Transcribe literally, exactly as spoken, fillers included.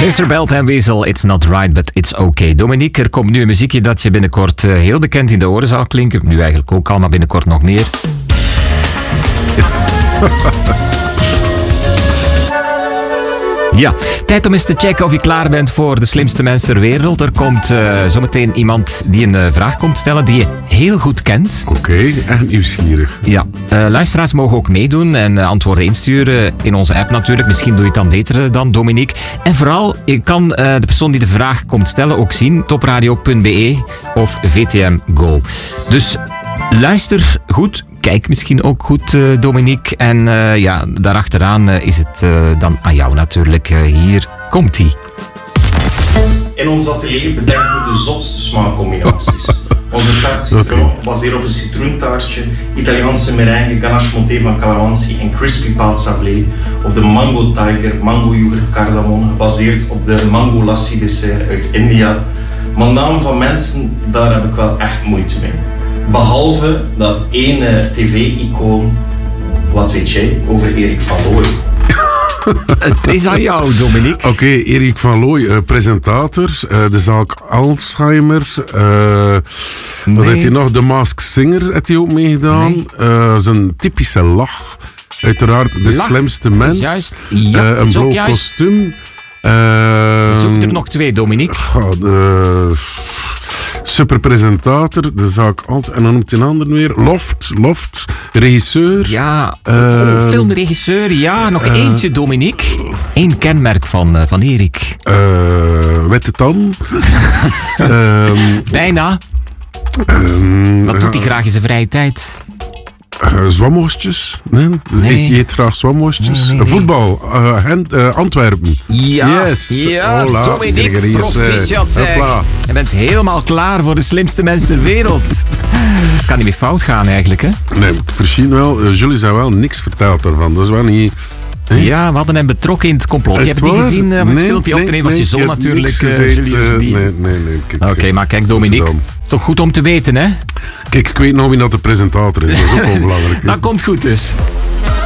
mister Belt en Weasel, it's not right, but it's okay. Dominique, er komt nu een muziekje dat je binnenkort uh, heel bekend in de oren zal klinken. Nu eigenlijk ook al, maar binnenkort nog meer. Ja, tijd om eens te checken of je klaar bent voor de slimste mensen ter wereld. Er komt uh, zometeen iemand die een uh, vraag komt stellen die je heel goed kent. Oké, okay, echt nieuwsgierig. Ja, uh, luisteraars mogen ook meedoen en uh, antwoorden insturen in onze app natuurlijk. Misschien doe je het dan beter dan Dominique. En vooral, je kan uh, de persoon die de vraag komt stellen ook zien. topradio punt be of V T M Go. Dus luister goed. Kijk misschien ook goed, uh, Dominique. En uh, ja, daarachteraan uh, is het uh, dan aan jou natuurlijk. Uh, hier komt-ie. In ons atelier bedenken we de zotste smaakcombinaties. Onze taart citron, gebaseerd op een citroentaartje, Italiaanse meringue, ganache montée van calamansi en crispy pâte sablé. Of de mango tiger, mango yoghurt cardamom, gebaseerd op de mango lassi dessert uit India. Maar naam van mensen, daar heb ik wel echt moeite mee. Behalve dat ene tv-icoon, wat weet jij over Erik van Looy? Het is aan jou, Dominique. Oké, okay, Erik van Looy, uh, presentator, uh, de zaak Alzheimer. Uh, nee. Wat heeft hij nog? De Masked Singer heeft hij ook meegedaan. Nee. Uh, zijn typische lach. Uiteraard de lach. Slimste mens. Juist. Ja, uh, een blauw kostuum. Uh, Zoek er nog twee, Dominique. Uh, de superpresentator, de zaak altijd. En dan noemt hij een ander weer. Loft, Loft, regisseur. Ja, uh, oh, filmregisseur. Ja, nog uh, eentje, Dominique. Eén kenmerk van, uh, van Erik. Uh, Witte tan. um, Bijna. Um, Wat doet hij graag in zijn vrije tijd? Uh, zwamworstjes. Nee, nee. Je eet graag zwamworstjes. Nee, nee, nee. Voetbal. Uh, Gent, uh, Antwerpen. Ja, yes. ja Hola, Dominique, proficiat zeg. Je bent helemaal klaar voor de slimste mens ter wereld. Kan niet meer fout gaan eigenlijk, hè? Nee, ik verschien wel. Uh, Julie zei wel niks verteld daarvan. Dat is wel niet... Hey. Ja, we hadden hem betrokken in het complot. Je hebt het niet gezien uh, met nee, het filmpje nee, op te nemen. Was je zo natuurlijk, uh, Julius. Uh, nee, nee, nee. Oké, okay, maar kijk, Dominique. Het is toch goed om te weten, hè? Kijk, ik weet nog wie dat de presentator is. Dat is ook wel belangrijk. Dat komt goed dus.